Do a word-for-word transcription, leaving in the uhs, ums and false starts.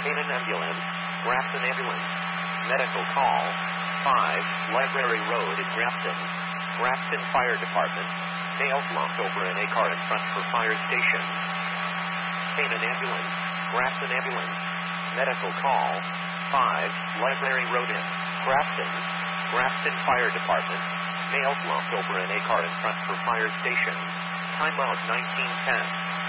Canaan ambulance. Grafton ambulance. Medical call. five. Library Road in Grafton. Grafton Fire Department. Nails locked over in a car in front for fire station. Canaan ambulance. Grafton ambulance. Medical call. five. Library Road in Grafton. Grafton Fire Department. Nails locked over in a car in front for fire station. Timeout nineteen ten.